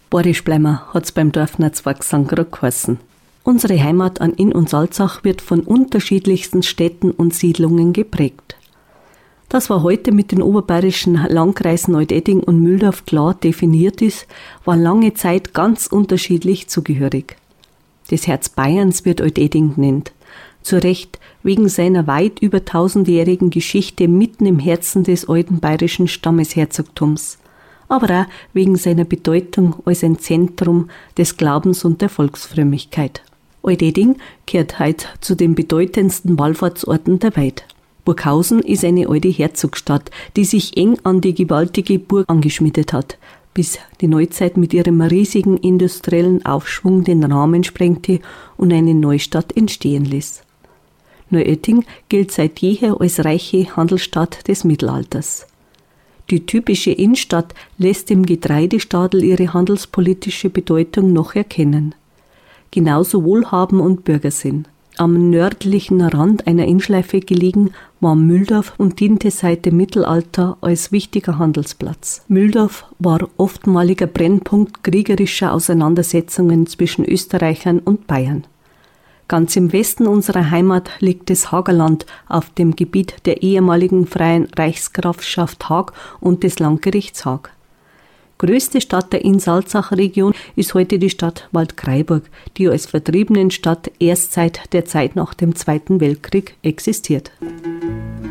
Borischbleimer hat's beim Dorfnetzwerksang gerade geheißen. Unsere Heimat an Inn und Salzach wird von unterschiedlichsten Städten und Siedlungen geprägt. Das, was heute mit den oberbayerischen Landkreisen Altedding und Mühldorf klar definiert ist, war lange Zeit ganz unterschiedlich zugehörig. Das Herz Bayerns wird Altedding genannt. Zu Recht wegen seiner weit über 1000-jährigen Geschichte mitten im Herzen des alten bayerischen Stammesherzogtums, aber auch wegen seiner Bedeutung als ein Zentrum des Glaubens und der Volksfrömmigkeit. Altedding gehört heute zu den bedeutendsten Wallfahrtsorten der Welt. Burghausen ist eine alte Herzogsstadt, die sich eng an die gewaltige Burg angeschmiedet hat, bis die Neuzeit mit ihrem riesigen industriellen Aufschwung den Rahmen sprengte und eine Neustadt entstehen ließ. Neuötting gilt seit jeher als reiche Handelsstadt des Mittelalters. Die typische Innenstadt lässt im Getreidestadel ihre handelspolitische Bedeutung noch erkennen. Genauso Wohlhaben und Bürgersinn. Am nördlichen Rand einer Innschleife gelegen war Mühldorf und diente seit dem Mittelalter als wichtiger Handelsplatz. Mühldorf war oftmaliger Brennpunkt kriegerischer Auseinandersetzungen zwischen Österreichern und Bayern. Ganz im Westen unserer Heimat liegt das Hagerland auf dem Gebiet der ehemaligen Freien Reichsgrafschaft Haag und des Landgerichts Haag. Größte Stadt der Inn-Salzach-Region ist heute die Stadt Waldkraiburg, die als Vertriebenenstadt erst seit der Zeit nach dem Zweiten Weltkrieg existiert.